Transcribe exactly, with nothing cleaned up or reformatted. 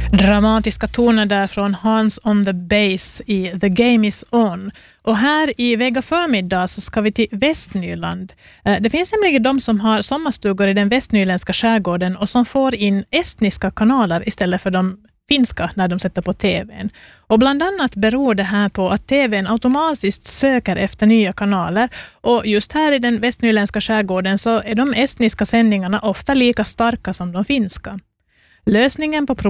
Dramatiska toner där från Hans on the Bass i The Game is On. Och här i Vega förmiddag så ska vi till Västnyland. Det finns nämligen de som har sommarstugor i den västnyländska skärgården och som får in estniska kanaler istället för de finska när de sätter på tvn. Och bland annat beror det här på att tvn automatiskt söker efter nya kanaler, och just här i den västnyländska skärgården så är de estniska sändningarna ofta lika starka som de finska. Lösningen på